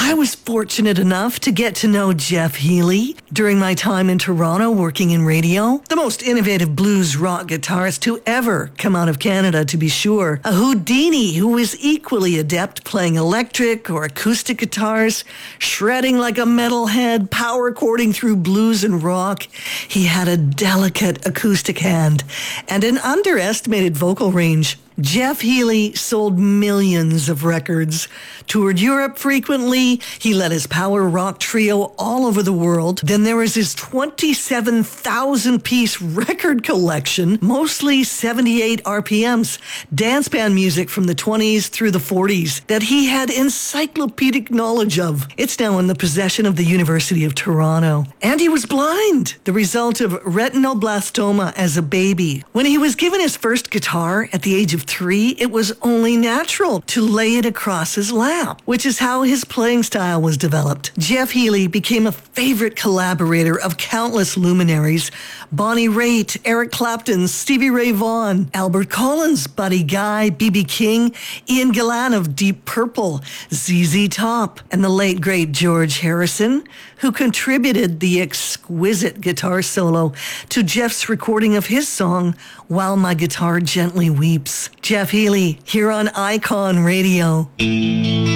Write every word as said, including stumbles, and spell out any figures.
I was fortunate enough to get to know Jeff Healey during my time in Toronto working in radio. The most innovative blues rock guitarist to ever come out of Canada, to be sure. A Houdini who was equally adept playing electric or acoustic guitars, shredding like a metalhead, power chording through blues and rock. He had a delicate acoustic hand and an underestimated vocal range. Jeff Healey sold millions of records, toured Europe frequently. He led his power rock trio all over the world. Then there was his twenty-seven thousand piece record collection, mostly seventy-eight R P Ms, dance band music from the twenties through the forties that he had encyclopedic knowledge of. It's now in the possession of the University of Toronto. And he was blind, the result of retinoblastoma as a baby. When he was given his first guitar at the age of three, it was only natural to lay it across his lap, which is how his playing style was developed. Jeff Healey became a favorite collaborator of countless luminaries: Bonnie Raitt, Eric Clapton, Stevie Ray Vaughan, Albert Collins, Buddy Guy, B B King, Ian Gillan of Deep Purple, Z Z Top, and the late great George Harrison, who contributed the exquisite guitar solo to Jeff's recording of his song, While My Guitar Gently Weeps. Jeff Healey, here on Icon Radio.